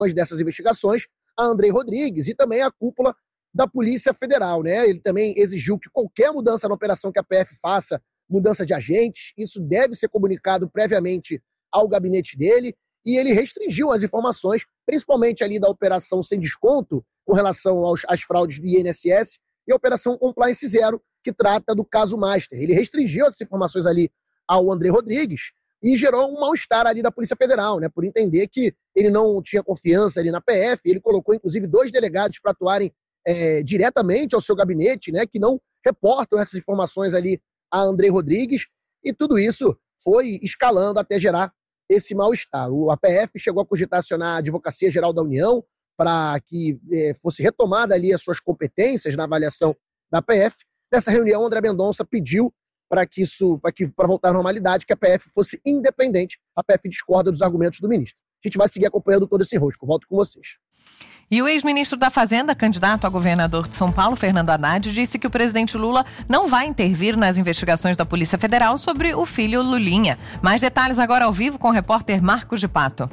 dessas investigações a André Rodrigues e também a cúpula da Polícia Federal, né? Ele também exigiu que qualquer mudança na operação que a PF faça, mudança de agentes, isso deve ser comunicado previamente ao gabinete dele, e ele restringiu as informações, principalmente ali da operação sem desconto, com relação às fraudes do INSS, e a operação Compliance Zero, que trata do caso Master. Ele restringiu essas informações ali ao André Rodrigues e gerou um mal-estar ali da Polícia Federal, né? Por entender que ele não tinha confiança ali na PF, ele colocou inclusive 2 delegados para atuarem diretamente ao seu gabinete, né? Que não reportam essas informações ali a André Rodrigues, e tudo isso foi escalando até gerar esse mal-estar. A PF chegou a cogitar acionar a Advocacia Geral da União para que fosse retomada ali as suas competências na avaliação da PF. Nessa reunião, André Mendonça pediu para voltar à normalidade, que a PF fosse independente. A PF discorda dos argumentos do ministro. A gente vai seguir acompanhando todo esse enrosco. Volto com vocês. E o ex-ministro da Fazenda, candidato a governador de São Paulo, Fernando Haddad, disse que o presidente Lula não vai intervir nas investigações da Polícia Federal sobre o filho Lulinha. Mais detalhes agora ao vivo com o repórter Marcos de Pato.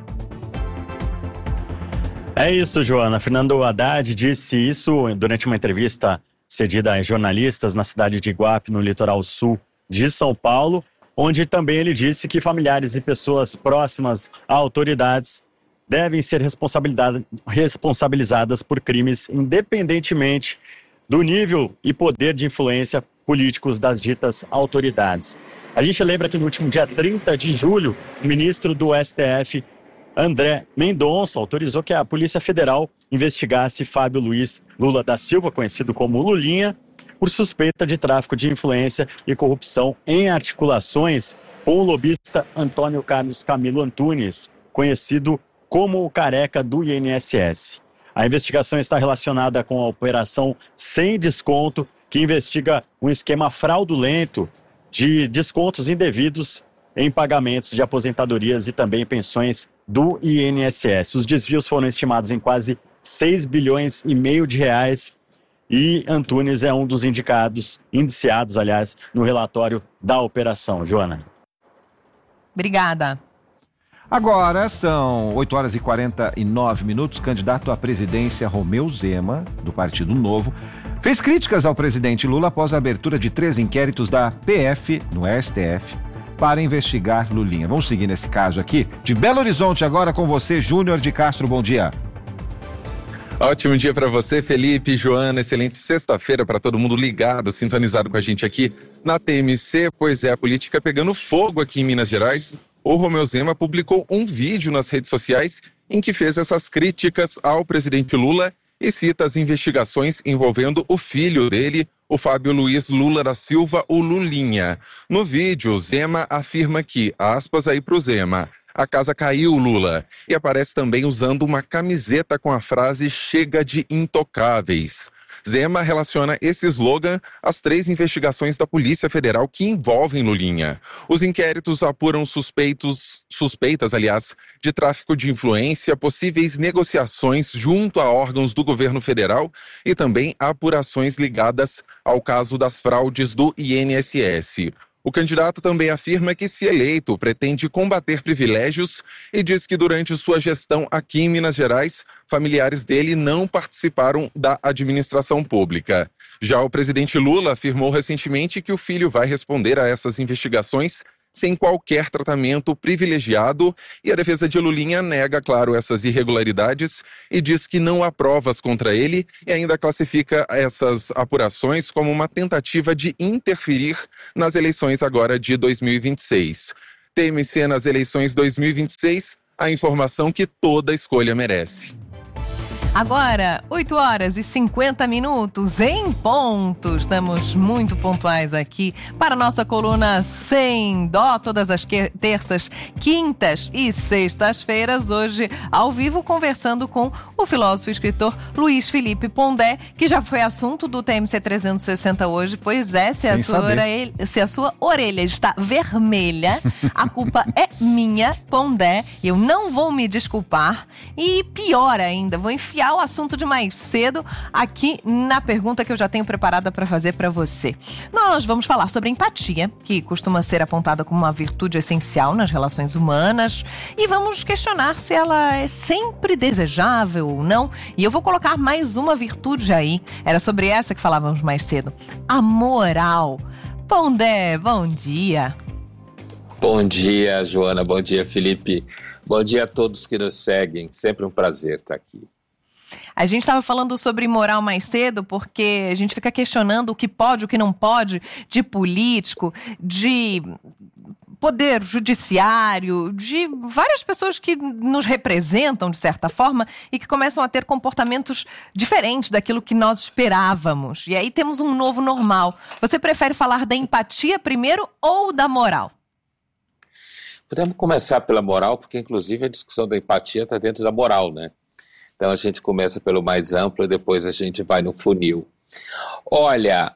É isso, Joana. Fernando Haddad disse isso durante uma entrevista cedida a jornalistas na cidade de Iguape, no litoral sul de São Paulo, onde também ele disse que familiares e pessoas próximas a autoridades devem ser responsabilizadas por crimes independentemente do nível e poder de influência políticos das ditas autoridades. A gente lembra que no último dia 30 de julho, o ministro do STF, André Mendonça, autorizou que a Polícia Federal investigasse Fábio Luiz Lula da Silva, conhecido como Lulinha, por suspeita de tráfico de influência e corrupção em articulações com o lobista Antônio Carlos Camilo Antunes, conhecido como o careca do INSS. A investigação está relacionada com a operação Sem Desconto, que investiga um esquema fraudulento de descontos indevidos em pagamentos de aposentadorias e também pensões do INSS. Os desvios foram estimados em quase 6 bilhões e meio de reais e Antunes é um dos indiciados, aliás, no relatório da operação. Joana. Obrigada. Agora são 8 horas e 49 minutos. Candidato à presidência Romeu Zema, do Partido Novo, fez críticas ao presidente Lula após a abertura de 3 inquéritos da PF no STF para investigar Lulinha. Vamos seguir nesse caso aqui. De Belo Horizonte, agora com você, Júnior de Castro. Bom dia. Ótimo dia para você, Felipe, Joana. Excelente sexta-feira para todo mundo ligado, sintonizado com a gente aqui na TMC. Pois é, a política pegando fogo aqui em Minas Gerais. O Romeu Zema publicou um vídeo nas redes sociais em que fez essas críticas ao presidente Lula e cita as investigações envolvendo o filho dele, o Fábio Luiz Lula da Silva, o Lulinha. No vídeo, Zema afirma que, aspas aí pro Zema, a casa caiu, Lula, e aparece também usando uma camiseta com a frase "Chega de intocáveis". Zema relaciona esse slogan às 3 investigações da Polícia Federal que envolvem Lulinha. Os inquéritos apuram suspeitas, aliás, de tráfico de influência, possíveis negociações junto a órgãos do governo federal e também apurações ligadas ao caso das fraudes do INSS. O candidato também afirma que, se eleito, pretende combater privilégios e diz que durante sua gestão aqui em Minas Gerais, familiares dele não participaram da administração pública. Já o presidente Lula afirmou recentemente que o filho vai responder a essas investigações sem qualquer tratamento privilegiado, e a defesa de Lulinha nega, claro, essas irregularidades e diz que não há provas contra ele e ainda classifica essas apurações como uma tentativa de interferir nas eleições agora de 2026. TMC nas eleições 2026, a informação que toda escolha merece. Agora, 8 horas e 50 minutos em ponto. Estamos muito pontuais aqui para a nossa coluna Sem Dó, todas as terças, quintas e sextas-feiras, hoje ao vivo, conversando com o filósofo e escritor Luiz Felipe Pondé, que já foi assunto do TMC 360 hoje. Pois é, se a sua orelha está vermelha, a culpa é minha, Pondé. Eu não vou me desculpar e, pior ainda, vou enfiar ao assunto de mais cedo, aqui na pergunta que eu já tenho preparada para fazer para você. Nós vamos falar sobre empatia, que costuma ser apontada como uma virtude essencial nas relações humanas, e vamos questionar se ela é sempre desejável ou não. E eu vou colocar mais uma virtude aí. Era sobre essa que falávamos mais cedo. A moral. Pondé, bom dia. Bom dia, Joana. Bom dia, Felipe. Bom dia a todos que nos seguem. Sempre um prazer estar aqui. A gente estava falando sobre moral mais cedo porque a gente fica questionando o que pode, o que não pode, de político, de poder judiciário, de várias pessoas que nos representam de certa forma e que começam a ter comportamentos diferentes daquilo que nós esperávamos. E aí temos um novo normal. Você prefere falar da empatia primeiro ou da moral? Podemos começar pela moral, porque inclusive a discussão da empatia está dentro da moral, né? Então a gente começa pelo mais amplo e depois a gente vai no funil. Olha,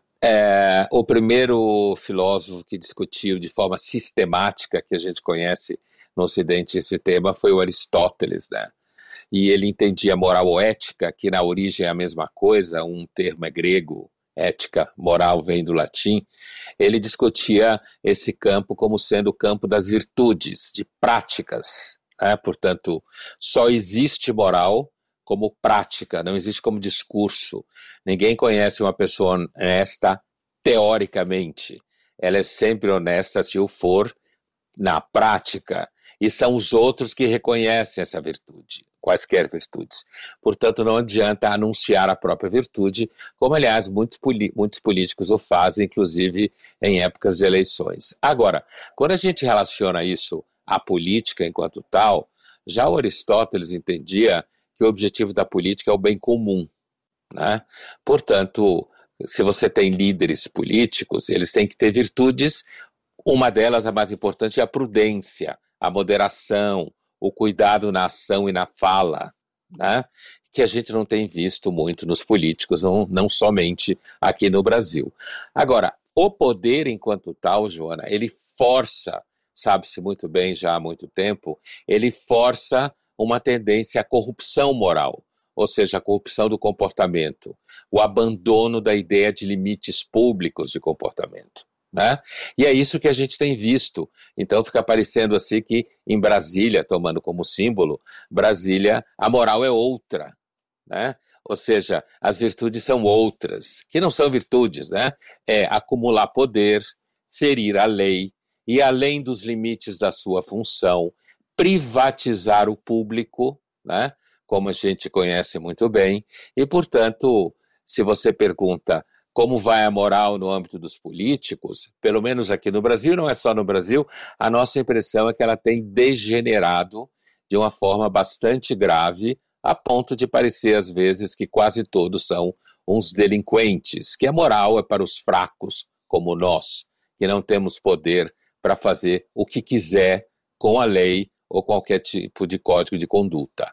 o primeiro filósofo que discutiu de forma sistemática, que a gente conhece no Ocidente esse tema, foi o Aristóteles, né? E ele entendia moral ou ética, que na origem é a mesma coisa, um termo é grego, ética, moral vem do latim. Ele discutia esse campo como sendo o campo das virtudes, de práticas, né? Portanto, só existe moral como prática, não existe como discurso. Ninguém conhece uma pessoa honesta teoricamente. Ela é sempre honesta se o for na prática. E são os outros que reconhecem essa virtude, quaisquer virtudes. Portanto, não adianta anunciar a própria virtude, como, aliás, muitos políticos o fazem, inclusive em épocas de eleições. Agora, quando a gente relaciona isso à política enquanto tal, já o Aristóteles entendia que o objetivo da política é o bem comum, né? Portanto, se você tem líderes políticos, eles têm que ter virtudes, uma delas, a mais importante, é a prudência, a moderação, o cuidado na ação e na fala, né? Que a gente não tem visto muito nos políticos, não somente aqui no Brasil. Agora, o poder enquanto tal, Joana, ele força, sabe-se muito bem já há muito tempo, ele força uma tendência à corrupção moral, ou seja, a corrupção do comportamento, o abandono da ideia de limites públicos de comportamento, né? E é isso que a gente tem visto. Então fica parecendo assim que em Brasília, tomando como símbolo, Brasília, a moral é outra, né? Ou seja, as virtudes são outras, que não são virtudes, né? É acumular poder, ferir a lei e além dos limites da sua função, privatizar o público, né? Como a gente conhece muito bem, e, portanto, se você pergunta como vai a moral no âmbito dos políticos, pelo menos aqui no Brasil, não é só no Brasil, a nossa impressão é que ela tem degenerado de uma forma bastante grave, a ponto de parecer, às vezes, que quase todos são uns delinquentes, que a moral é para os fracos, como nós, que não temos poder para fazer o que quiser com a lei ou qualquer tipo de código de conduta.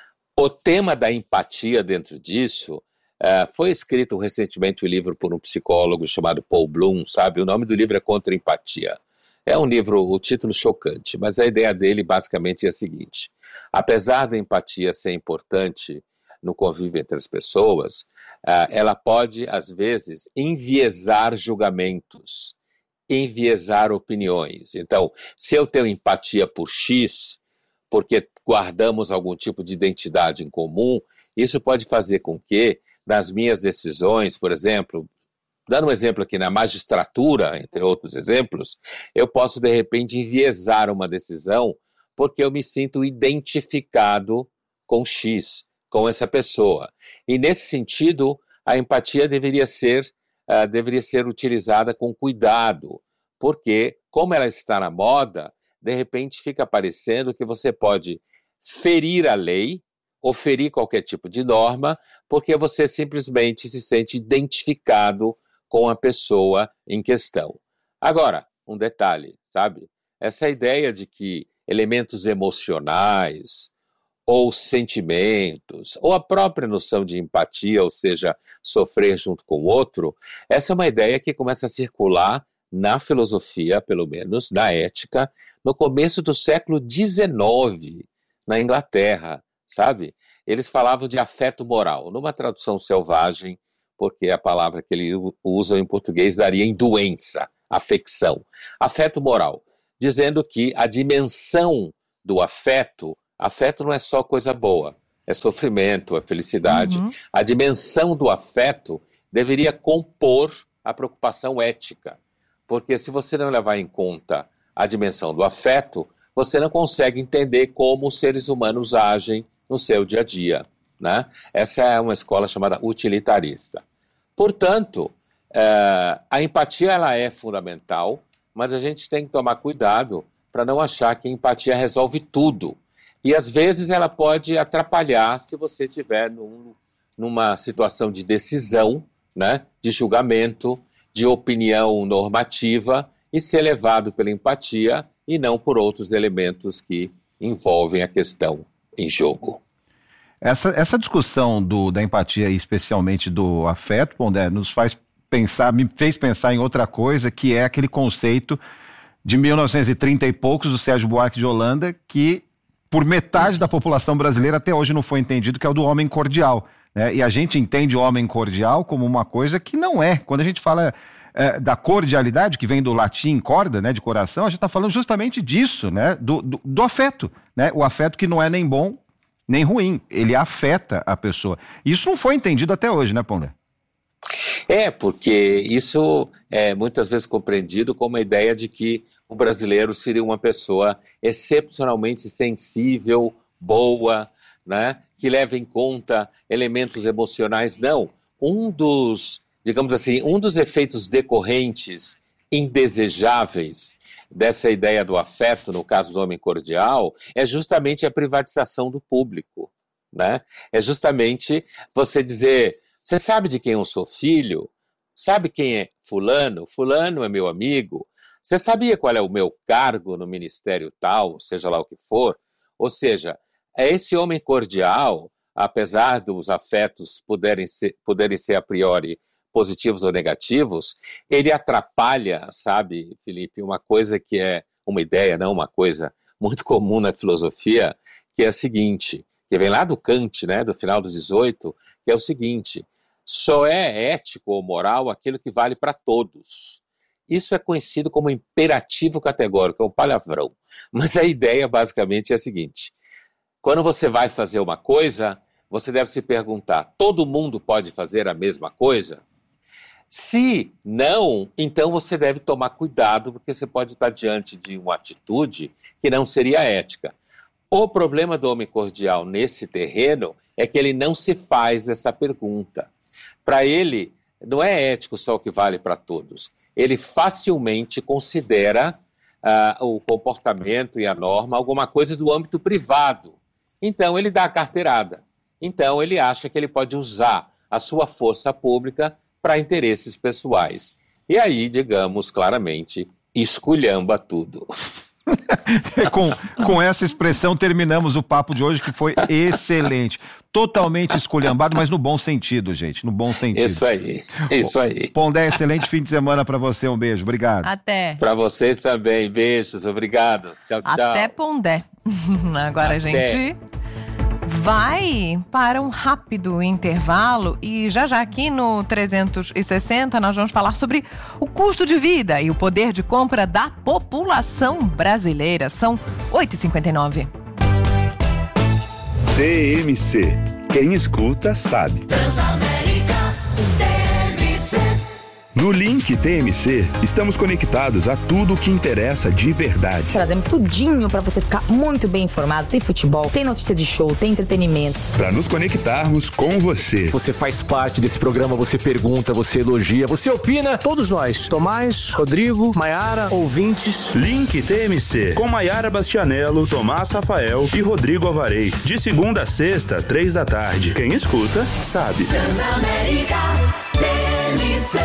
O tema da empatia dentro disso foi escrito recentemente um livro por um psicólogo chamado Paul Bloom, sabe? O nome do livro é Contra a Empatia. É um livro, o título chocante, mas a ideia dele basicamente é a seguinte: apesar da empatia ser importante no convívio entre as pessoas, ela pode, às vezes, enviesar julgamentos, enviesar opiniões. Então, se eu tenho empatia por X, porque guardamos algum tipo de identidade em comum, isso pode fazer com que, nas minhas decisões, por exemplo, dando um exemplo aqui na magistratura, entre outros exemplos, eu posso, de repente, enviesar uma decisão porque eu me sinto identificado com X, com essa pessoa. E, nesse sentido, a empatia deveria ser utilizada com cuidado, porque, como ela está na moda, de repente fica parecendo que você pode ferir a lei ou ferir qualquer tipo de norma, porque você simplesmente se sente identificado com a pessoa em questão. Agora, um detalhe, sabe? Essa ideia de que elementos emocionais ou sentimentos, ou a própria noção de empatia, ou seja, sofrer junto com o outro, essa é uma ideia que começa a circular na filosofia, pelo menos, na ética, no começo do século XIX, na Inglaterra, Eles falavam de afeto moral, numa tradução selvagem, porque a palavra que eles usam em português daria em doença, afecção. Afeto moral, dizendo que a dimensão do afeto não é só coisa boa, é sofrimento, é felicidade. A dimensão do afeto deveria compor a preocupação ética, porque se você não levar em conta a dimensão do afeto, você não consegue entender como os seres humanos agem no seu dia a dia, né? Essa é uma escola chamada utilitarista. Portanto, a empatia ela é fundamental, mas a gente tem que tomar cuidado para não achar que a empatia resolve tudo. E às vezes ela pode atrapalhar se você estiver numa situação de decisão, né, de julgamento, de opinião normativa e ser levado pela empatia e não por outros elementos que envolvem a questão em jogo. Essa discussão da empatia e especialmente do afeto, Pondé, me fez pensar em outra coisa, que é aquele conceito de 1930 e poucos do Sérgio Buarque de Holanda, que por metade da população brasileira até hoje não foi entendido, que é o do homem cordial, né? E a gente entende o homem cordial como uma coisa que não é. Quando a gente fala da cordialidade, que vem do latim corda, né, de coração, a gente está falando justamente disso, né, do afeto, né? O afeto que não é nem bom nem ruim, ele afeta a pessoa. Isso não foi entendido até hoje, né, Pondé? Porque isso é muitas vezes compreendido como a ideia de que o brasileiro seria uma pessoa excepcionalmente sensível, boa, né, que leva em conta elementos emocionais. Não, um dos efeitos decorrentes indesejáveis dessa ideia do afeto, no caso do homem cordial, é justamente a privatização do público, né? É justamente você dizer, você sabe de quem eu sou filho? Sabe quem é fulano? Fulano é meu amigo. Você sabia qual é o meu cargo no ministério tal, seja lá o que for? Ou seja, esse homem cordial, apesar dos afetos poderem ser a priori positivos ou negativos, ele atrapalha, sabe, Felipe, uma coisa que é uma ideia, não uma coisa muito comum na filosofia, que é a seguinte, que vem lá do Kant, né, do final do 18, que é o seguinte, só é ético ou moral aquilo que vale para todos. Isso é conhecido como imperativo categórico, é um palavrão. Mas a ideia basicamente é a seguinte, quando você vai fazer uma coisa, você deve se perguntar, todo mundo pode fazer a mesma coisa? Se não, então você deve tomar cuidado, porque você pode estar diante de uma atitude que não seria ética. O problema do homem cordial nesse terreno é que ele não se faz essa pergunta. Para ele, não é ético só o que vale para todos. Ele facilmente considera o comportamento e a norma alguma coisa do âmbito privado. Então, ele dá a carteirada. Então, ele acha que ele pode usar a sua força pública para interesses pessoais. E aí, digamos claramente, esculhamba tudo. Com essa expressão terminamos o papo de hoje, que foi excelente. Totalmente esculhambado, mas no bom sentido, gente, no bom sentido. Isso aí. Pondé, excelente fim de semana para você, um beijo, obrigado. Até. Para vocês também, beijos, obrigado. Tchau, tchau. Até, Pondé. Agora a gente vai para um rápido intervalo e já aqui no 360 nós vamos falar sobre o custo de vida e o poder de compra da população brasileira. São 8h59. TMC. Quem escuta sabe. No Link TMC, estamos conectados a tudo o que interessa de verdade. Trazemos tudinho para você ficar muito bem informado. Tem futebol, tem notícia de show, tem entretenimento. Para nos conectarmos com você. Você faz parte desse programa, você pergunta, você elogia, você opina. Todos nós, Tomás, Rodrigo, Maiara, ouvintes. Link TMC, com Maiara Bastianello, Tomás Rafael e Rodrigo Alvarez. De segunda a sexta, 3 da tarde. Quem escuta, sabe. Transamérica TMC.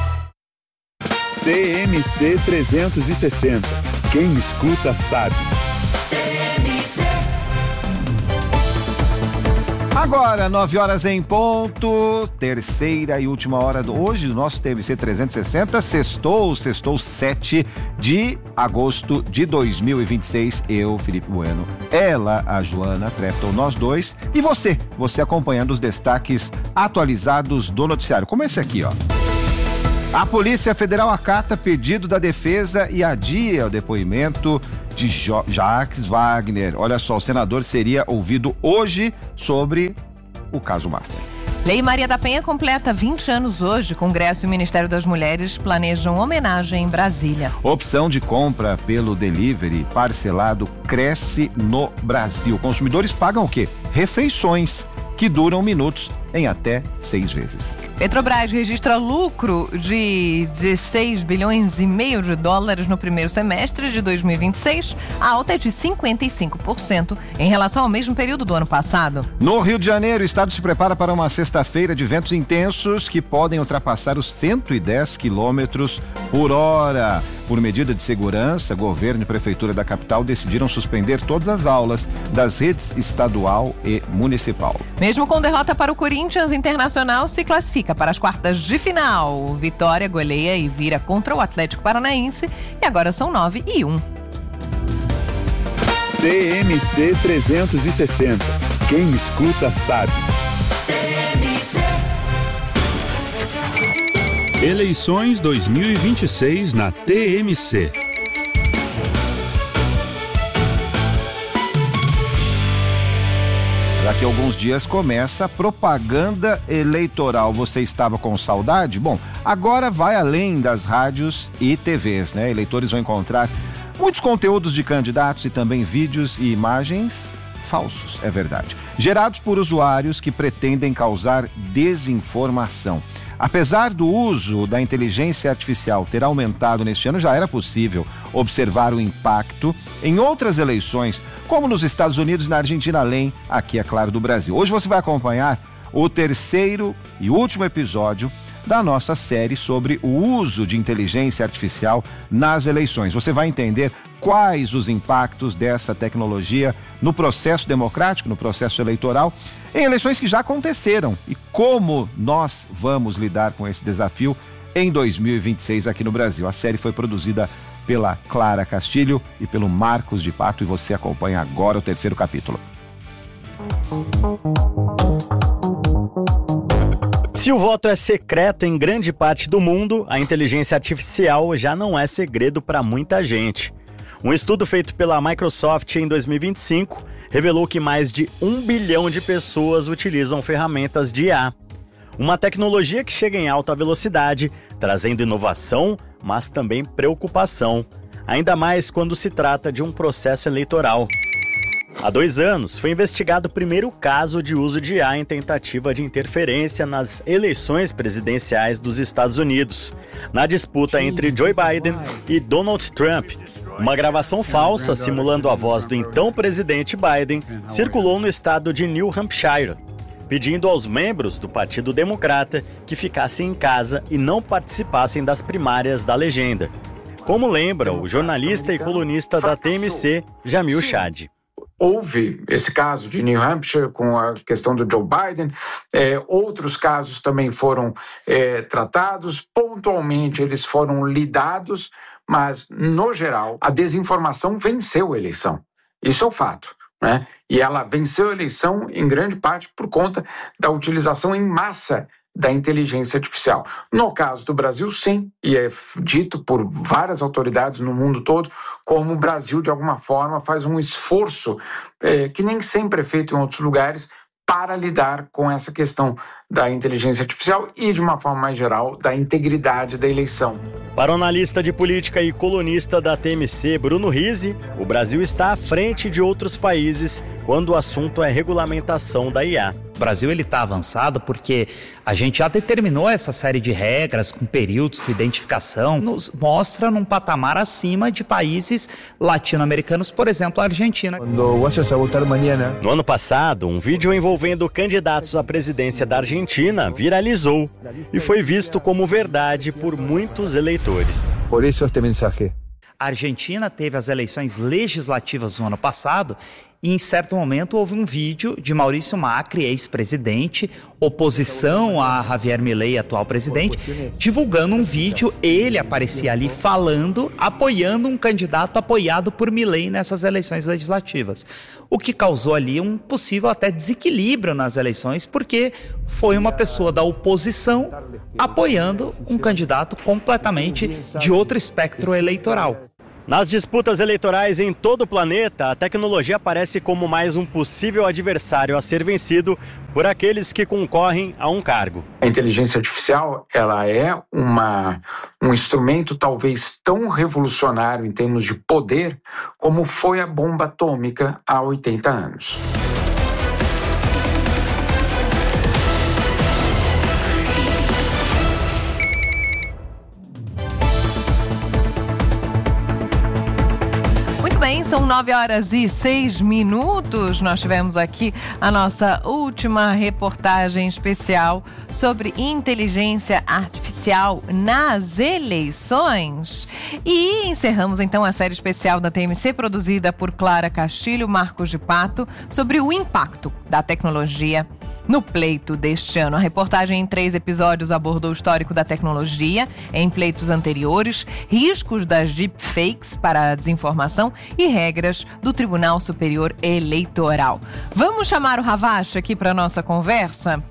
TMC 360. Quem escuta sabe. Agora, 9 horas em ponto, terceira e última hora hoje do nosso TMC 360, sextou 7 de agosto de 2026. Eu, Felipe Bueno, ela, a Joana Trepton, nós dois, e você acompanhando os destaques atualizados do noticiário, como esse aqui, ó. A Polícia Federal acata pedido da defesa e adia o depoimento de Jacques Wagner. Olha só, o senador seria ouvido hoje sobre o caso Master. Lei Maria da Penha completa 20 anos hoje. Congresso e o Ministério das Mulheres planejam homenagem em Brasília. Opção de compra pelo delivery parcelado cresce no Brasil. Consumidores pagam o quê? Refeições que duram minutos em até 6 vezes. Petrobras registra lucro de 16 bilhões e meio de dólares no primeiro semestre de 2026, a alta é de 55% em relação ao mesmo período do ano passado. No Rio de Janeiro, o estado se prepara para uma sexta-feira de ventos intensos que podem ultrapassar os 110 quilômetros por hora. Por medida de segurança, governo e prefeitura da capital decidiram suspender todas as aulas das redes estadual e municipal. Mesmo com derrota para o Corinthians, Internacional se classifica para as quartas de final. Vitória goleia e vira contra o Atlético Paranaense e agora são 9-1. TMC 360. Quem escuta sabe. Eleições 2026 na TMC. Daqui a alguns dias começa a propaganda eleitoral. Você estava com saudade? Bom, agora vai além das rádios e TVs, né? Eleitores vão encontrar muitos conteúdos de candidatos e também vídeos e imagens falsos, é verdade, gerados por usuários que pretendem causar desinformação. Apesar do uso da inteligência artificial ter aumentado neste ano, já era possível observar o impacto em outras eleições, como nos Estados Unidos e na Argentina, além, aqui é claro, do Brasil. Hoje você vai acompanhar o terceiro e último episódio da nossa série sobre o uso de inteligência artificial nas eleições. Você vai entender quais os impactos dessa tecnologia no processo democrático, no processo eleitoral, em eleições que já aconteceram e como nós vamos lidar com esse desafio em 2026 aqui no Brasil. A série foi produzida pela Clara Castilho e pelo Marcos de Pato e você acompanha agora o terceiro capítulo. Se o voto é secreto em grande parte do mundo, a inteligência artificial já não é segredo para muita gente. Um estudo feito pela Microsoft em 2025 revelou que mais de 1 bilhão de pessoas utilizam ferramentas de IA. Uma tecnologia que chega em alta velocidade, trazendo inovação, mas também preocupação, ainda mais quando se trata de um processo eleitoral. Há 2 anos, foi investigado o primeiro caso de uso de IA em tentativa de interferência nas eleições presidenciais dos Estados Unidos, na disputa entre Joe Biden e Donald Trump. Uma gravação falsa, simulando a voz do então presidente Biden, circulou no estado de New Hampshire, pedindo aos membros do Partido Democrata que ficassem em casa e não participassem das primárias da legenda. Como lembra o jornalista e colunista da TMC, Jamil Chad. Houve esse caso de New Hampshire com a questão do Joe Biden, outros casos também foram tratados, pontualmente eles foram lidados, mas, no geral, a desinformação venceu a eleição. Isso é um fato, né? E ela venceu a eleição em grande parte por conta da utilização em massa da inteligência artificial. No caso do Brasil, sim, e é dito por várias autoridades no mundo todo, como o Brasil, de alguma forma, faz um esforço que nem sempre é feito em outros lugares para lidar com essa questão da inteligência artificial e, de uma forma mais geral, da integridade da eleição. Para o analista de política e colunista da TMC, Bruno Rizzi, o Brasil está à frente de outros países quando o assunto é regulamentação da IA. O Brasil está avançado porque a gente já determinou essa série de regras com períodos, com identificação, nos mostra num patamar acima de países latino-americanos, por exemplo, a Argentina. No ano passado, um vídeo envolvendo candidatos à presidência da Argentina viralizou e foi visto como verdade por muitos eleitores. Por isso este mensagem. A Argentina teve as eleições legislativas no ano passado e em certo momento houve um vídeo de Maurício Macri, ex-presidente, oposição a Javier Milei, atual presidente, divulgando um vídeo, ele aparecia ali falando, apoiando um candidato apoiado por Milei nessas eleições legislativas. O que causou ali um possível até desequilíbrio nas eleições, porque foi uma pessoa da oposição apoiando um candidato completamente de outro espectro eleitoral. Nas disputas eleitorais em todo o planeta, a tecnologia aparece como mais um possível adversário a ser vencido por aqueles que concorrem a um cargo. A inteligência artificial, ela é um instrumento talvez tão revolucionário em termos de poder como foi a bomba atômica há 80 anos. Bem, são 9h06. Nós tivemos aqui a nossa última reportagem especial sobre inteligência artificial nas eleições. E encerramos então a série especial da TMC, produzida por Clara Castilho, Marcos de Pato, sobre o impacto da tecnologia no pleito deste ano. A reportagem em 3 episódios abordou o histórico da tecnologia em pleitos anteriores, riscos das deepfakes para a desinformação e regras do Tribunal Superior Eleitoral. Vamos chamar o Ravache aqui para a nossa conversa?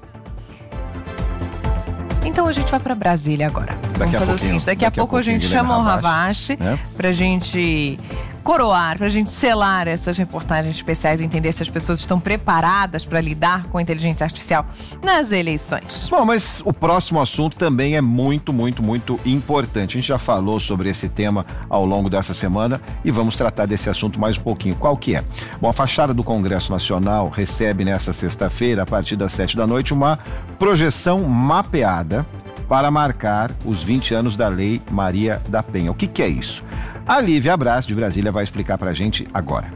Então a gente vai para Brasília agora. Vamos fazer o seguinte, daqui a pouco a gente chama o Ravache para a gente coroar, para a gente selar essas reportagens especiais e entender se as pessoas estão preparadas para lidar com a inteligência artificial nas eleições. Bom, mas o próximo assunto também é muito, muito, muito importante. A gente já falou sobre esse tema ao longo dessa semana e vamos tratar desse assunto mais um pouquinho. Qual que é? Bom, a fachada do Congresso Nacional recebe nessa sexta-feira, a partir das 7h, uma projeção mapeada para marcar os 20 anos da Lei Maria da Penha. O que é isso? A Lívia Abraz, de Brasília, vai explicar pra gente agora.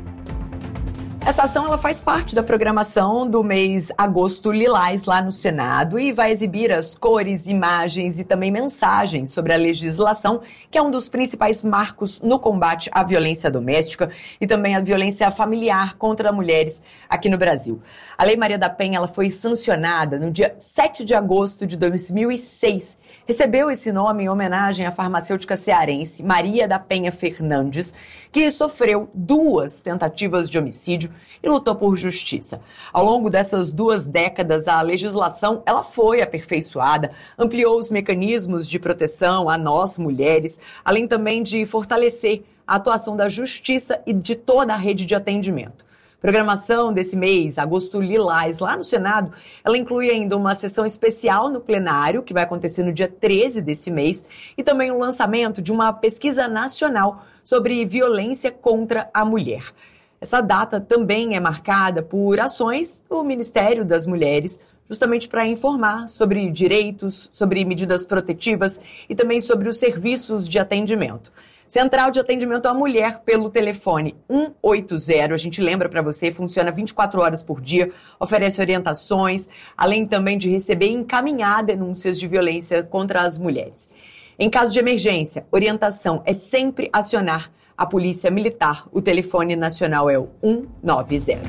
Essa ação ela faz parte da programação do mês Agosto Lilás lá no Senado e vai exibir as cores, imagens e também mensagens sobre a legislação, que é um dos principais marcos no combate à violência doméstica e também à violência familiar contra mulheres aqui no Brasil. A Lei Maria da Penha ela foi sancionada no dia 7 de agosto de 2006. Recebeu esse nome em homenagem à farmacêutica cearense Maria da Penha Fernandes, que sofreu 2 tentativas de homicídio e lutou por justiça. Ao longo dessas 2 décadas, a legislação ela foi aperfeiçoada, ampliou os mecanismos de proteção a nós, mulheres, além também de fortalecer a atuação da justiça e de toda a rede de atendimento. Programação desse mês, Agosto Lilás, lá no Senado, ela inclui ainda uma sessão especial no plenário, que vai acontecer no dia 13 desse mês, e também o lançamento de uma pesquisa nacional sobre violência contra a mulher. Essa data também é marcada por ações do Ministério das Mulheres, justamente para informar sobre direitos, sobre medidas protetivas e também sobre os serviços de atendimento. Central de atendimento à mulher pelo telefone 180, a gente lembra para você, funciona 24 horas por dia, oferece orientações, além também de receber e encaminhar denúncias de violência contra as mulheres. Em caso de emergência, orientação é sempre acionar a Polícia Militar. O telefone nacional é o 190.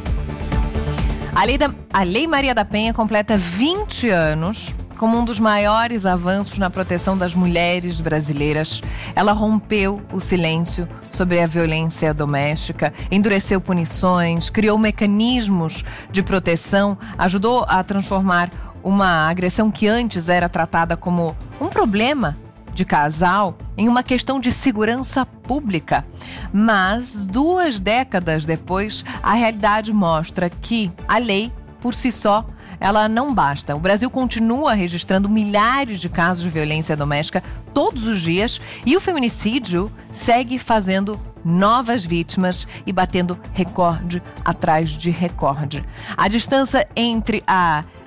A Lei Maria da Penha completa 20 anos como um dos maiores avanços na proteção das mulheres brasileiras. Ela rompeu o silêncio sobre a violência doméstica, endureceu punições, criou mecanismos de proteção, ajudou a transformar uma agressão que antes era tratada como um problema de casal em uma questão de segurança pública. Mas 2 décadas depois, a realidade mostra que a lei, por si só, ela não basta. O Brasil continua registrando milhares de casos de violência doméstica todos os dias e o feminicídio segue fazendo novas vítimas e batendo recorde atrás de recorde. A distância entre a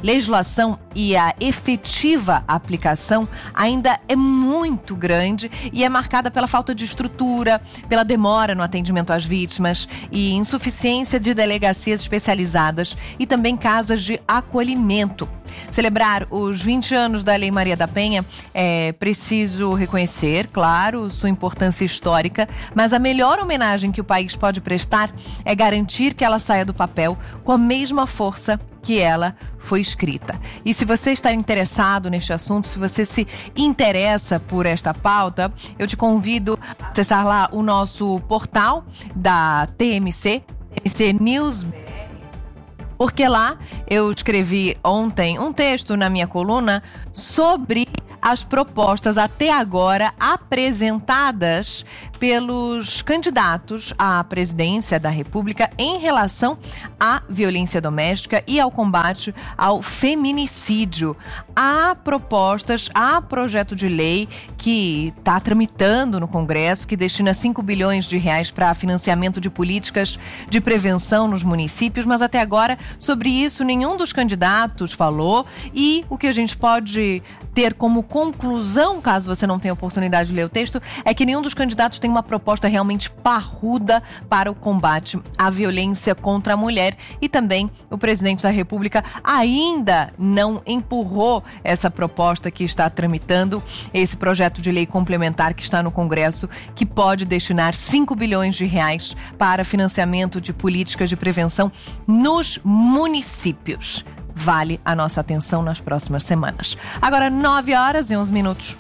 legislação e a efetiva aplicação ainda é muito grande e é marcada pela falta de estrutura, pela demora no atendimento às vítimas e insuficiência de delegacias especializadas e também casas de acolhimento. Celebrar os 20 anos da Lei Maria da Penha é preciso reconhecer, claro, sua importância histórica, mas a melhor homenagem que o país pode prestar é garantir que ela saia do papel com a mesma força que ela foi escrita. E se você está interessado neste assunto, se você se interessa por esta pauta, eu te convido a acessar lá o nosso portal da TMC News, porque lá eu escrevi ontem um texto na minha coluna sobre as propostas até agora apresentadas pelos candidatos à presidência da República em relação à violência doméstica e ao combate ao feminicídio. Há propostas, há projeto de lei que está tramitando no Congresso, que destina 5 bilhões de reais para financiamento de políticas de prevenção nos municípios, mas até agora sobre isso nenhum dos candidatos falou, e o que a gente pode ter como conclusão, caso você não tenha oportunidade de ler o texto, é que nenhum dos candidatos tem uma proposta realmente parruda para o combate à violência contra a mulher, e também o presidente da República ainda não empurrou essa proposta que está tramitando, esse projeto de lei complementar que está no Congresso, que pode destinar 5 bilhões de reais para financiamento de políticas de prevenção nos municípios. Vale a nossa atenção nas próximas semanas. Agora 9h11.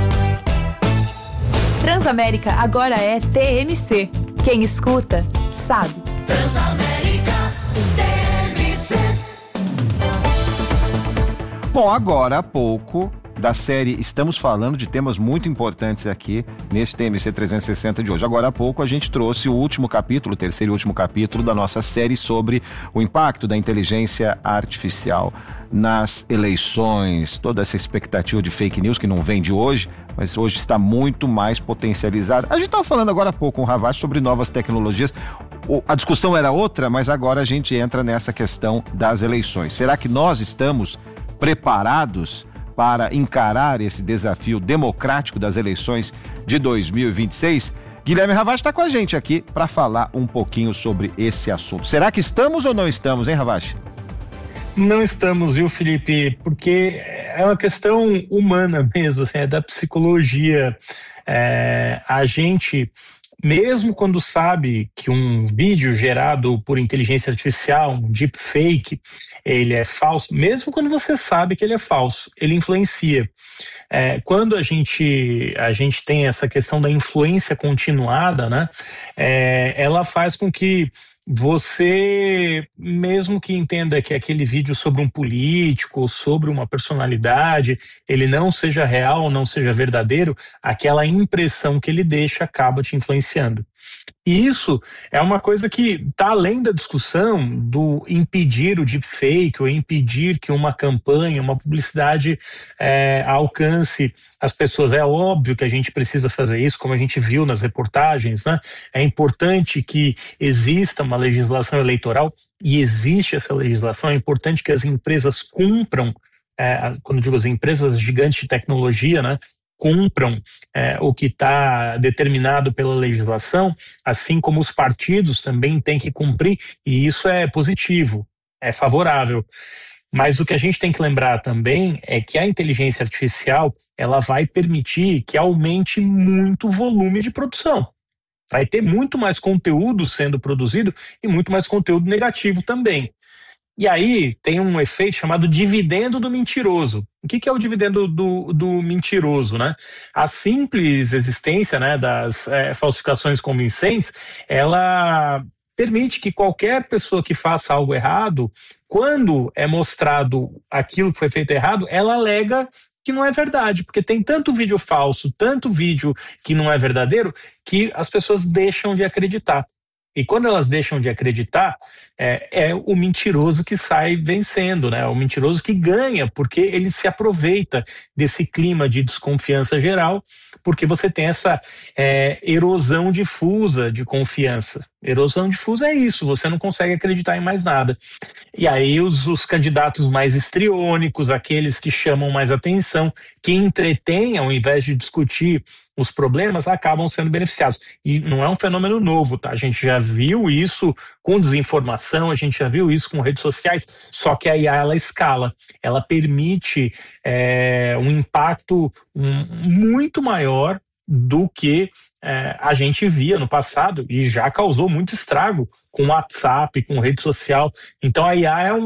Transamérica agora é TMC. Quem escuta, sabe. Transamérica TMC. Bom, agora há pouco, da série Estamos Falando de temas muito importantes aqui nesse TMC 360 de hoje. Agora há pouco a gente trouxe o último capítulo, o terceiro e último capítulo da nossa série sobre o impacto da inteligência artificial nas eleições, toda essa expectativa de fake news que não vem de hoje, mas hoje está muito mais potencializada. A gente estava falando agora há pouco com o Ravache sobre novas tecnologias. A discussão era outra, mas agora a gente entra nessa questão das eleições. Será que nós estamos preparados para encarar esse desafio democrático das eleições de 2026? Guilherme Ravache está com a gente aqui para falar um pouquinho sobre esse assunto. Será que estamos ou não estamos, hein, Ravache? Não estamos, viu, Felipe? Porque é uma questão humana mesmo, assim, é da psicologia. A gente, mesmo quando sabe que um vídeo gerado por inteligência artificial, um deepfake, ele é falso, mesmo quando você sabe que ele é falso, ele influencia. Quando a gente tem essa questão da influência continuada, né, ela faz com que você, mesmo que entenda que aquele vídeo sobre um político, sobre uma personalidade, ele não seja real, não seja verdadeiro, aquela impressão que ele deixa acaba te influenciando. E isso é uma coisa que está além da discussão do impedir o deepfake ou impedir que uma campanha, uma publicidade alcance as pessoas. É óbvio que a gente precisa fazer isso, como a gente viu nas reportagens, né? É importante que exista uma legislação eleitoral, e existe essa legislação. É importante que as empresas cumpram, quando digo as empresas gigantes de tecnologia, né, cumpram o que está determinado pela legislação, assim como os partidos também têm que cumprir, e isso é positivo, é favorável. Mas o que a gente tem que lembrar também é que a inteligência artificial, ela vai permitir que aumente muito o volume de produção. Vai ter muito mais conteúdo sendo produzido e muito mais conteúdo negativo também. E aí tem um efeito chamado dividendo do mentiroso. O que é o dividendo do mentiroso, né? A simples existência, né, das falsificações convincentes, ela permite que qualquer pessoa que faça algo errado, quando é mostrado aquilo que foi feito errado, ela alega que não é verdade, porque tem tanto vídeo falso, tanto vídeo que não é verdadeiro, que as pessoas deixam de acreditar. E quando elas deixam de acreditar, é o mentiroso que sai vencendo, né? O mentiroso que ganha, porque ele se aproveita desse clima de desconfiança geral, porque você tem essa erosão difusa de confiança. Erosão difusa é isso, você não consegue acreditar em mais nada. E aí os candidatos mais histriônicos, aqueles que chamam mais atenção, que entretêm ao invés de discutir os problemas, acabam sendo beneficiados. E não é um fenômeno novo, tá? A gente já viu isso com desinformação, a gente já viu isso com redes sociais, só que a IA, ela escala, ela permite um impacto muito maior do que a gente via no passado, e já causou muito estrago com WhatsApp, com rede social. Então a IA é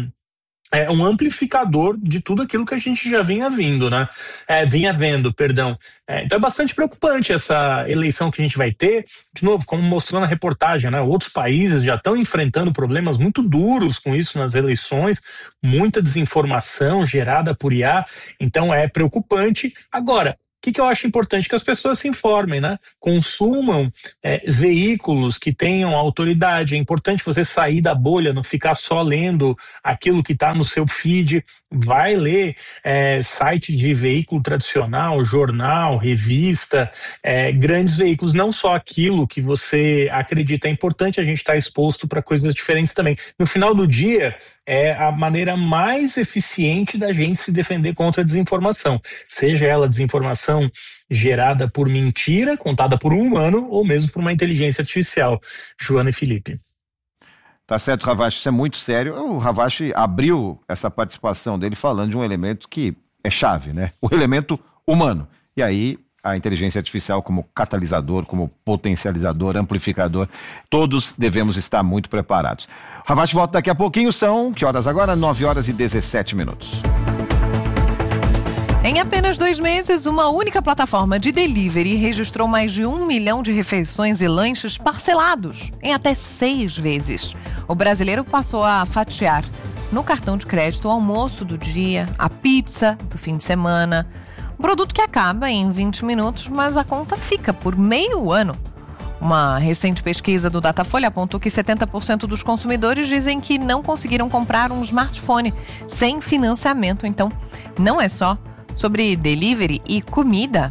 um amplificador de tudo aquilo que a gente já vinha vendo, né? Então é bastante preocupante essa eleição que a gente vai ter. De novo, como mostrou na reportagem, né? Outros países já estão enfrentando problemas muito duros com isso nas eleições, muita desinformação gerada por IA, então é preocupante. Agora, o que eu acho importante? Que as pessoas se informem, né? Consumam veículos que tenham autoridade. É importante você sair da bolha, não ficar só lendo aquilo que está no seu feed. Vai ler site de veículo tradicional, jornal, revista, grandes veículos, não só aquilo que você acredita. É importante a gente estar exposto para coisas diferentes também. No final do dia, é a maneira mais eficiente da gente se defender contra a desinformação, seja ela desinformação gerada por mentira, contada por um humano, ou mesmo por uma inteligência artificial. Joana e Felipe. Tá certo, Ravache, isso é muito sério. O Ravache abriu essa participação dele falando de um elemento que é chave, né? O elemento humano. E aí a inteligência artificial como catalisador, como potencializador, amplificador, todos devemos estar muito preparados. Ravache volta daqui a pouquinho, são, que horas agora? 9h17. Em apenas 2 meses, uma única plataforma de delivery registrou mais de 1 milhão de refeições e lanches parcelados em até 6 vezes. O brasileiro passou a fatiar no cartão de crédito o almoço do dia, a pizza do fim de semana. Um produto que acaba em 20 minutos, mas a conta fica por meio ano. Uma recente pesquisa do Datafolha apontou que 70% dos consumidores dizem que não conseguiram comprar um smartphone sem financiamento. Então, não é só sobre delivery e comida.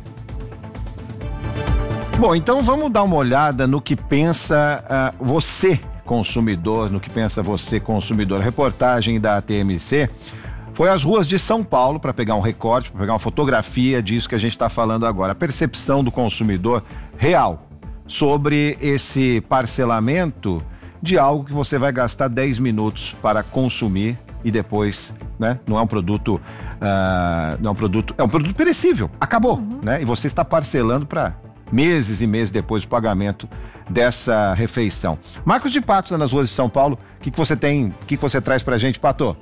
Bom, então vamos dar uma olhada no que pensa você, consumidor, no que pensa você, consumidor. A reportagem da TMC foi às ruas de São Paulo para pegar um recorte, para pegar uma fotografia disso que a gente está falando agora. A percepção do consumidor real sobre esse parcelamento de algo que você vai gastar 10 minutos para consumir e depois, né? Não é um produto, é um produto perecível, acabou, né? E você está parcelando para meses e meses depois do pagamento dessa refeição. Marcos de Patos, nas ruas de São Paulo, o que você tem, o que você traz pra gente, Pato?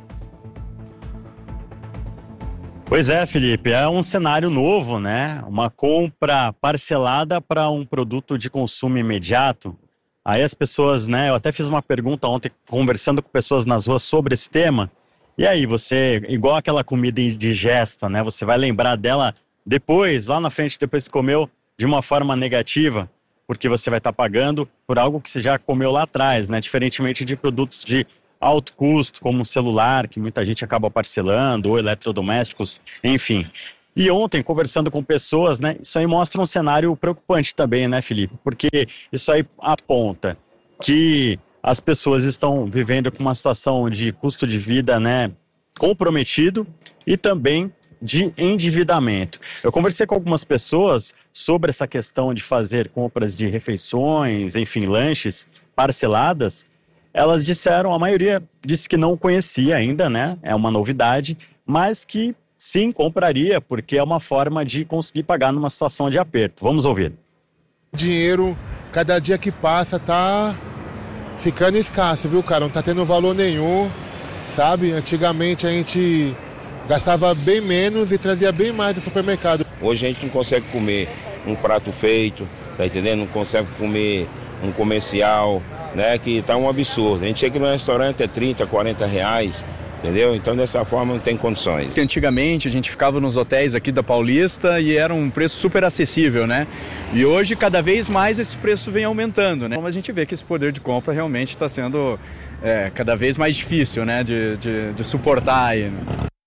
Pois é, Felipe, é um cenário novo, né? Uma compra parcelada para um produto de consumo imediato. Aí as pessoas, né? Eu até fiz uma pergunta ontem, conversando com pessoas nas ruas sobre esse tema. E aí, você, igual aquela comida indigesta, né? Você vai lembrar dela depois, lá na frente, depois que comeu, de uma forma negativa, porque você vai estar pagando por algo que você já comeu lá atrás, né? Diferentemente de produtos de alto custo, como um celular, que muita gente acaba parcelando, ou eletrodomésticos, enfim. E ontem, conversando com pessoas, né, isso aí mostra um cenário preocupante também, né, Felipe? Porque isso aí aponta que as pessoas estão vivendo com uma situação de custo de vida, né, comprometido e também de endividamento. Eu conversei com algumas pessoas sobre essa questão de fazer compras de refeições, enfim, lanches parceladas. Elas disseram, a maioria disse que não conhecia ainda, né? É uma novidade, mas que sim, compraria, porque é uma forma de conseguir pagar numa situação de aperto. Vamos ouvir. Dinheiro, cada dia que passa, tá ficando escasso, viu, cara? Não tá tendo valor nenhum, sabe? Antigamente a gente gastava bem menos e trazia bem mais do supermercado. Hoje a gente não consegue comer um prato feito, tá entendendo? Não consegue comer um comercial, né, que tá um absurdo. A gente chega no restaurante, é 30, 40 reais, Entendeu? Então, dessa forma, não tem condições. Antigamente, a gente ficava nos hotéis aqui da Paulista e era um preço super acessível, né? E hoje, cada vez mais, esse preço vem aumentando, né? Mas a gente vê que esse poder de compra realmente está sendo cada vez mais difícil, né? De suportar aí, né?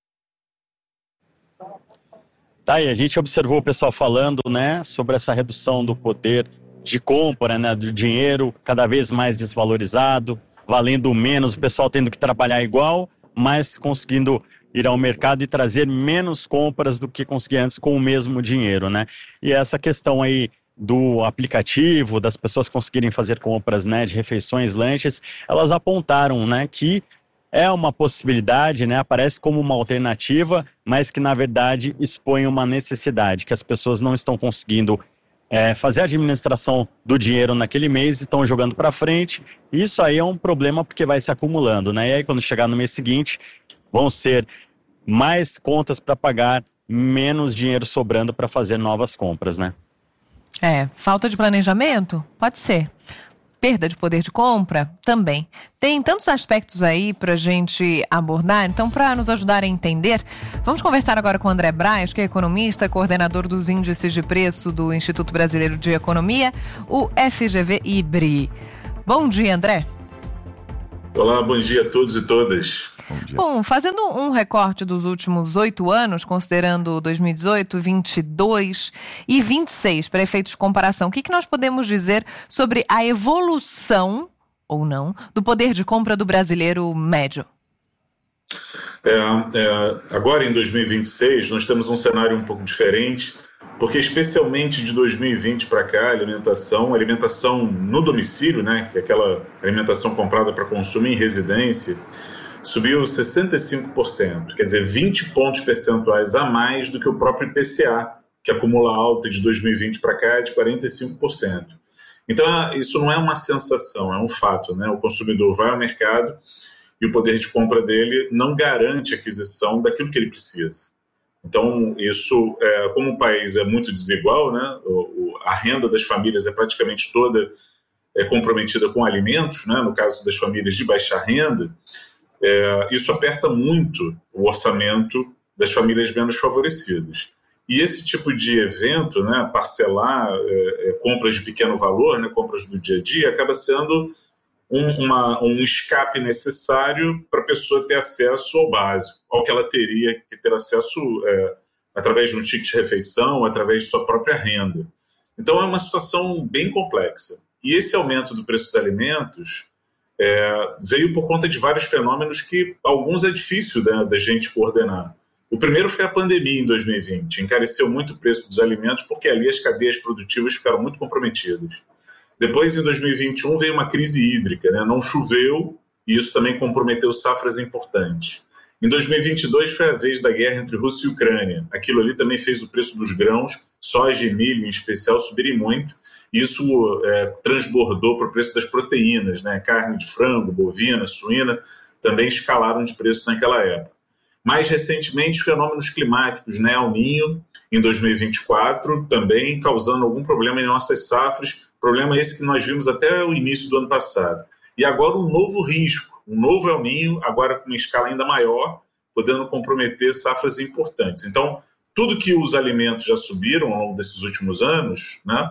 Tá, e a gente observou o pessoal falando, né, sobre essa redução do poder de compra, né, do dinheiro cada vez mais desvalorizado, valendo menos, o pessoal tendo que trabalhar igual, mas conseguindo ir ao mercado e trazer menos compras do que conseguia antes com o mesmo dinheiro, né? E essa questão aí do aplicativo, das pessoas conseguirem fazer compras, né, de refeições, lanches, elas apontaram, né, que é uma possibilidade, né, aparece como uma alternativa, mas que na verdade expõe uma necessidade, que as pessoas não estão conseguindo fazer a administração do dinheiro naquele mês, estão jogando para frente. Isso aí é um problema porque vai se acumulando, né? E aí quando chegar no mês seguinte, vão ser mais contas para pagar, menos dinheiro sobrando para fazer novas compras, né? Falta de planejamento? Pode ser. Perda de poder de compra? Também. Tem tantos aspectos aí pra gente abordar, então para nos ajudar a entender, vamos conversar agora com o André Braz, que é economista, coordenador dos índices de preço do Instituto Brasileiro de Economia, o FGV-IBRE. Bom dia, André. Olá, bom dia a todos e todas. Bom, fazendo um recorte dos últimos 8 anos, considerando 2018, 22 e 26 para efeitos de comparação, o que nós podemos dizer sobre a evolução, ou não, do poder de compra do brasileiro médio? Agora em 2026 nós temos um cenário um pouco diferente, porque especialmente de 2020 para cá, alimentação no domicílio, né, que é aquela alimentação comprada para consumo em residência, subiu 65%, quer dizer, 20 pontos percentuais a mais do que o próprio IPCA, que acumula alta de 2020 para cá de 45%. Então, isso não é uma sensação, é um fato, né? O consumidor vai ao mercado e o poder de compra dele não garante a aquisição daquilo que ele precisa. Então, isso, como o país é muito desigual, né? A renda das famílias é praticamente toda comprometida com alimentos, né? No caso das famílias de baixa renda, isso aperta muito o orçamento das famílias menos favorecidas. E esse tipo de evento, né, parcelar compras de pequeno valor, né, compras do dia a dia, acaba sendo um escape necessário para a pessoa ter acesso ao básico, ao que ela teria que ter acesso através de um ticket de refeição, através de sua própria renda. Então é uma situação bem complexa. E esse aumento do preço dos alimentos veio por conta de vários fenômenos que alguns é difícil da gente coordenar. O primeiro foi a pandemia em 2020, encareceu muito o preço dos alimentos porque ali as cadeias produtivas ficaram muito comprometidas. Depois, em 2021, veio uma crise hídrica, né? Não choveu e isso também comprometeu safras importantes. Em 2022 foi a vez da guerra entre Rússia e Ucrânia. Aquilo ali também fez o preço dos grãos, soja e milho em especial, subirem muito. Isso transbordou para o preço das proteínas, né? Carne de frango, bovina, suína, também escalaram de preço naquela época. Mais recentemente, fenômenos climáticos, né? El Niño, em 2024, também causando algum problema em nossas safras, problema esse que nós vimos até o início do ano passado. E agora um novo risco, um novo El Niño, agora com uma escala ainda maior, podendo comprometer safras importantes. Então, tudo que os alimentos já subiram ao longo desses últimos anos, né?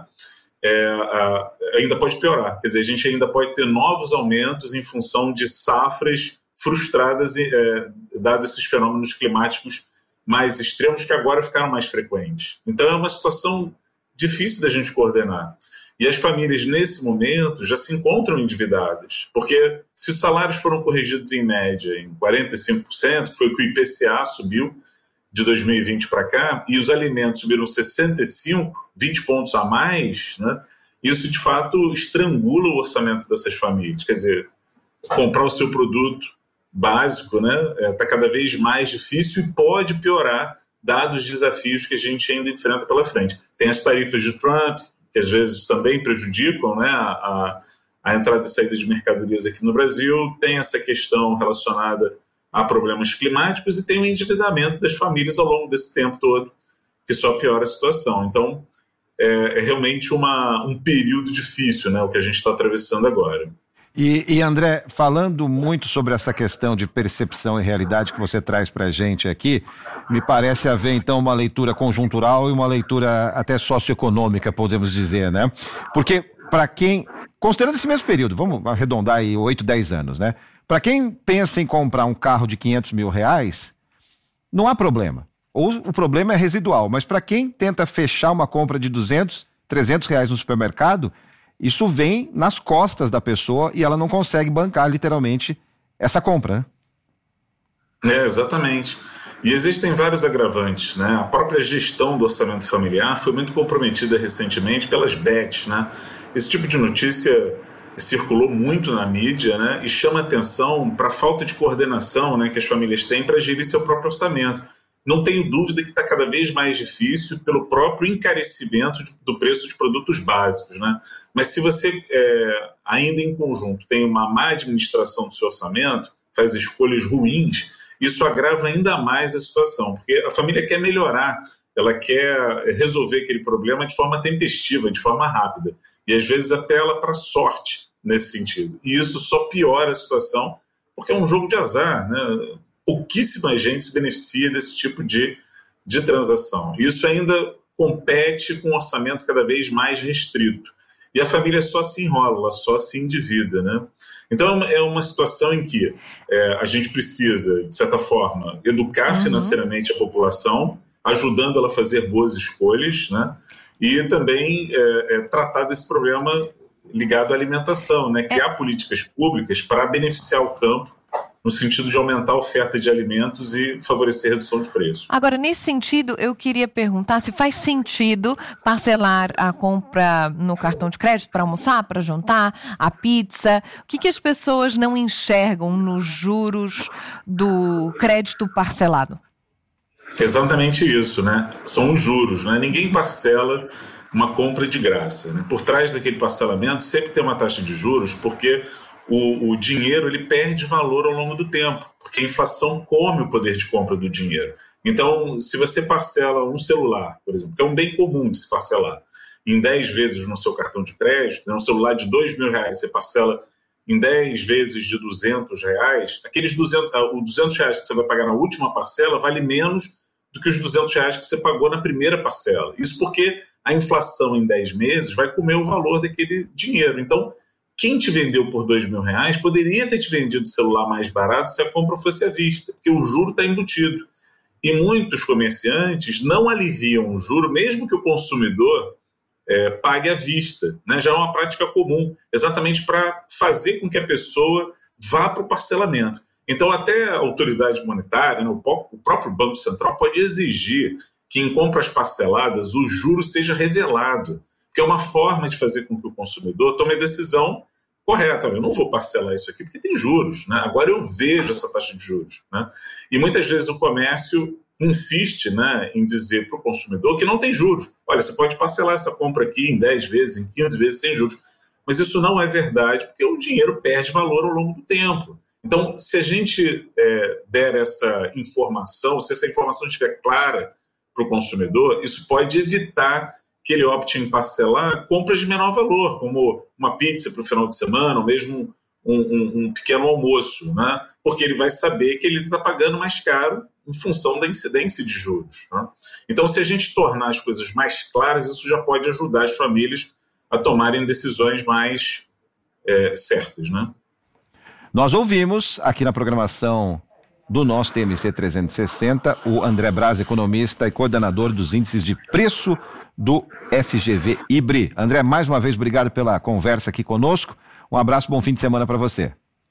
Ainda pode piorar. Quer dizer, a gente ainda pode ter novos aumentos em função de safras frustradas, dados esses fenômenos climáticos mais extremos que agora ficaram mais frequentes. Então é uma situação difícil da gente coordenar. E as famílias, nesse momento, já se encontram endividadas, porque se os salários foram corrigidos em média em 45%, que foi o que o IPCA subiu de 2020 para cá, e os alimentos subiram 65%, 20 pontos a mais, né? Isso, de fato, estrangula o orçamento dessas famílias. Quer dizer, comprar o seu produto básico, né, está cada vez mais difícil e pode piorar, dados os desafios que a gente ainda enfrenta pela frente. Tem as tarifas de Trump, que às vezes também prejudicam, né, a entrada e saída de mercadorias aqui no Brasil, tem essa questão relacionada a problemas climáticos e tem o endividamento das famílias ao longo desse tempo todo, que só piora a situação. Então, é realmente um período difícil, né, o que a gente está atravessando agora. E André, falando muito sobre essa questão de percepção e realidade que você traz pra gente aqui, me parece haver então uma leitura conjuntural e uma leitura até socioeconômica, podemos dizer, né? Porque para quem, considerando esse mesmo período, vamos arredondar aí 8, 10 anos, né? Para quem pensa em comprar um carro de R$500 mil, não há problema. Ou o problema é residual, mas para quem tenta fechar uma compra de R$200, R$300 no supermercado, isso vem nas costas da pessoa e ela não consegue bancar literalmente essa compra, né? Exatamente. E existem vários agravantes, né? A própria gestão do orçamento familiar foi muito comprometida recentemente pelas bets, né? Esse tipo de notícia circulou muito na mídia, né? E chama atenção para a falta de coordenação, né, que as famílias têm para gerir seu próprio orçamento. Não tenho dúvida que está cada vez mais difícil pelo próprio encarecimento do preço de produtos básicos, né? Mas se você, ainda em conjunto, tem uma má administração do seu orçamento, faz escolhas ruins, isso agrava ainda mais a situação, porque a família quer melhorar, ela quer resolver aquele problema de forma tempestiva, de forma rápida, e às vezes apela para a sorte nesse sentido. E isso só piora a situação, porque é um jogo de azar, né? Pouquíssima gente se beneficia desse tipo de transação. Isso ainda compete com um orçamento cada vez mais restrito. E a família só se enrola, ela só se endivida, né? Então é uma situação em que a gente precisa, de certa forma, educar financeiramente a população, ajudando ela a fazer boas escolhas, né? E também tratar desse problema ligado à alimentação, né? Criar políticas públicas para beneficiar o campo, no sentido de aumentar a oferta de alimentos e favorecer a redução de preços. Agora, nesse sentido, eu queria perguntar se faz sentido parcelar a compra no cartão de crédito para almoçar, para jantar, a pizza. O que as pessoas não enxergam nos juros do crédito parcelado? Exatamente isso, né? São os juros, né? Ninguém parcela uma compra de graça, né? Por trás daquele parcelamento sempre tem uma taxa de juros, porque o dinheiro ele perde valor ao longo do tempo, porque a inflação come o poder de compra do dinheiro. Então, se você parcela um celular, por exemplo, que é um bem comum de se parcelar, em 10 vezes no seu cartão de crédito, né, um celular de R$2 mil, você parcela em 10 vezes de R$200, aqueles os R$200 que você vai pagar na última parcela vale menos do que os R$200 que você pagou na primeira parcela. Isso porque a inflação em 10 meses vai comer o valor daquele dinheiro. Então, quem te vendeu por R$2 mil poderia ter te vendido o celular mais barato se a compra fosse à vista, porque o juro está embutido. E muitos comerciantes não aliviam o juro, mesmo que o consumidor pague à vista, né? Já é uma prática comum, exatamente para fazer com que a pessoa vá para o parcelamento. Então, até a autoridade monetária, né, o próprio Banco Central pode exigir que em compras parceladas o juro seja revelado, que é uma forma de fazer com que o consumidor tome a decisão correta. Eu não vou parcelar isso aqui porque tem juros, né? Agora eu vejo essa taxa de juros, né? E muitas vezes o comércio insiste, né, em dizer para o consumidor que não tem juros. Olha, você pode parcelar essa compra aqui em 10 vezes, em 15 vezes sem juros. Mas isso não é verdade, porque o dinheiro perde valor ao longo do tempo. Então, se a gente der essa informação, se essa informação estiver clara para o consumidor, isso pode evitar que ele opte em parcelar compras de menor valor, como uma pizza para o final de semana, ou mesmo um pequeno almoço, né? Porque ele vai saber que ele está pagando mais caro em função da incidência de juros, né? Então, se a gente tornar as coisas mais claras, isso já pode ajudar as famílias a tomarem decisões mais certas, né? Nós ouvimos aqui na programação do nosso TMC 360 o André Braz, economista e coordenador dos índices de preço do FGV IBRI. André, mais uma vez, obrigado pela conversa aqui conosco. Um abraço, bom fim de semana para você.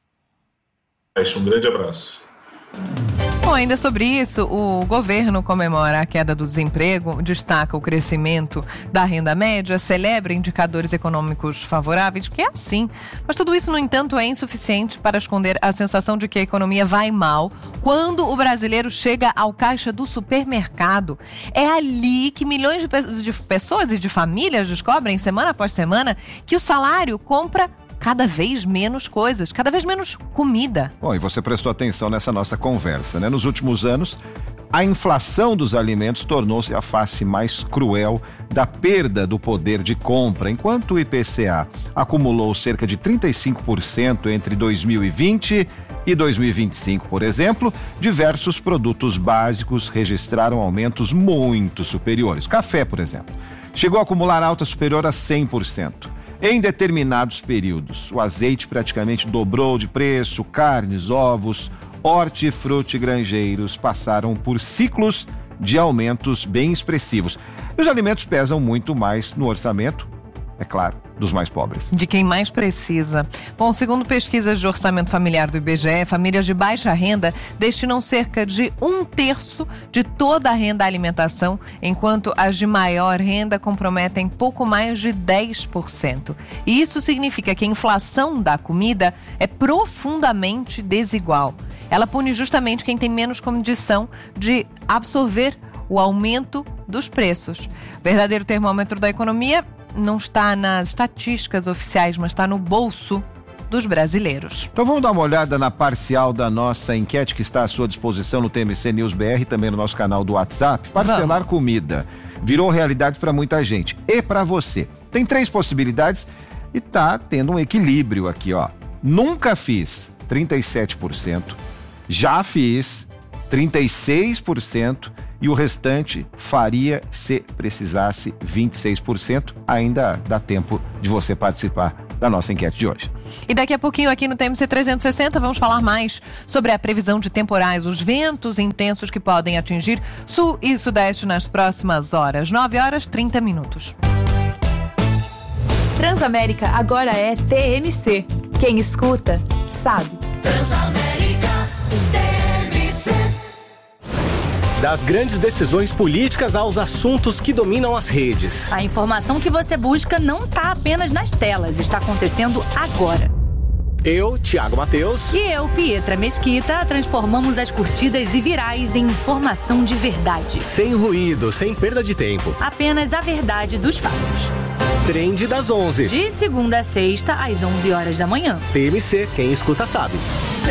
Um grande abraço. Bom, ainda sobre isso, o governo comemora a queda do desemprego, destaca o crescimento da renda média, celebra indicadores econômicos favoráveis, que é assim. Mas tudo isso, no entanto, é insuficiente para esconder a sensação de que a economia vai mal quando o brasileiro chega ao caixa do supermercado. É ali que milhões de pessoas e de famílias descobrem, semana após semana, que o salário compra cada vez menos coisas, cada vez menos comida. Bom, e você prestou atenção nessa nossa conversa, né? Nos últimos anos, A inflação dos alimentos tornou-se a face mais cruel da perda do poder de compra, enquanto o IPCA acumulou cerca de 35% entre 2020 e 2025, por exemplo, diversos produtos básicos registraram aumentos muito superiores. Café, por exemplo, chegou a acumular alta superior a 100%. Em determinados períodos, o azeite praticamente dobrou de preço, carnes, ovos, hortifrutigranjeiros passaram por ciclos de aumentos bem expressivos. E os alimentos pesam muito mais no orçamento, é claro, dos mais pobres. De quem mais precisa. Bom, segundo pesquisas de orçamento familiar do IBGE, famílias de baixa renda destinam cerca de 1/3 de toda a renda à alimentação, enquanto as de maior renda comprometem pouco mais de 10%. E isso significa que a inflação da comida é profundamente desigual. Ela pune justamente quem tem menos condição de absorver o aumento dos preços. O verdadeiro termômetro da economia não está nas estatísticas oficiais, mas está no bolso dos brasileiros. Então vamos dar uma olhada na parcial da nossa enquete que está à sua disposição no TMC News BR e também no nosso canal do WhatsApp. Parcelar comida virou realidade para muita gente e para você. Tem 3 possibilidades e tá tendo um equilíbrio aqui, ó. Nunca fiz, 37%. Já fiz, 36%. E o restante faria se precisasse, 26%. Ainda dá tempo de você participar da nossa enquete de hoje. E daqui a pouquinho aqui no TMC 360 vamos falar mais sobre a previsão de temporais, os ventos intensos que podem atingir sul e sudeste nas próximas horas. 9h30. Transamérica agora é TMC. Quem escuta, sabe. Transamérica, TMC. Das grandes decisões políticas aos assuntos que dominam as redes. A informação que você busca não está apenas nas telas, está acontecendo agora. Eu, Thiago Mateus. E eu, Pietra Mesquita, transformamos as curtidas e virais em informação de verdade. Sem ruído, sem perda de tempo. Apenas a verdade dos fatos. Trend das 11. De segunda a sexta, às 11 horas da manhã. TMC, quem escuta sabe.